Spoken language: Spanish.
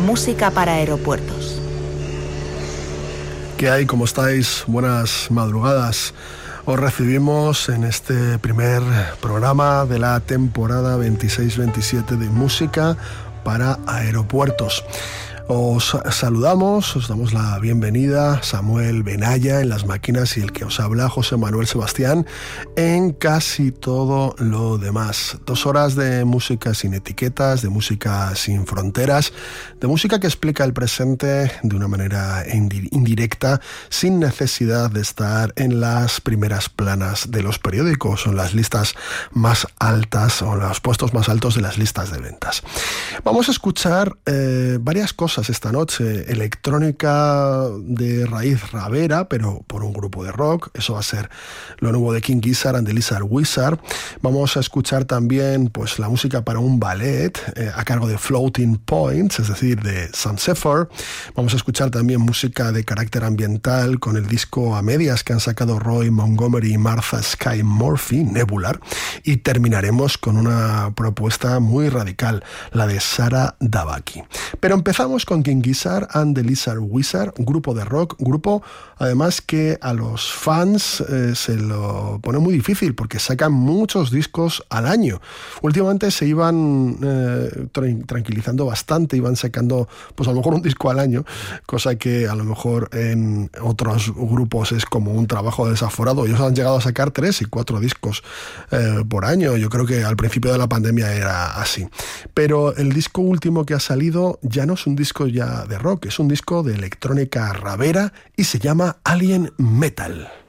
música para aeropuertos. ¿Qué hay? ¿Cómo estáis? Buenas madrugadas. Os recibimos en este primer programa de la temporada 26-27 de música para aeropuertos. Os saludamos, os damos la bienvenida, Samuel Benaya en las máquinas y el que os habla, José Manuel Sebastián, en casi todo lo demás. 2 horas de música sin etiquetas, de música sin fronteras, de música que explica el presente de una manera indirecta, sin necesidad de estar en las primeras planas de los periódicos o en las listas más altas o en los puestos más altos de las listas de ventas. Vamos a escuchar varias cosas esta noche. Electrónica de raíz rabera, pero por un grupo de rock. Eso va a ser lo nuevo de King Gizzard and the Lizard Wizard. Vamos a escuchar también pues la música para un ballet a cargo de Floating Points, es decir, de Sam Shepard. Vamos a escuchar también música de carácter ambiental con el disco a medias que han sacado Roy Montgomery y Martha Skye Murphy, Nebular. Y terminaremos con una propuesta muy radical, la de Sara Dabaki. Pero empezamos con King Gizzard and the Lizard Wizard, grupo de rock, grupo además que a los fans se lo pone muy difícil porque sacan muchos discos al año. Últimamente se iban tranquilizando bastante, iban sacando pues a lo mejor un disco al año, cosa que a lo mejor en otros grupos es como un trabajo desaforado. Ellos han llegado a sacar 3 y 4 discos por año. Yo creo que al principio de la pandemia era así. Pero el disco último que ha salido ya no es un disco ya de rock, es un disco de electrónica rabera y se llama Alien Metal.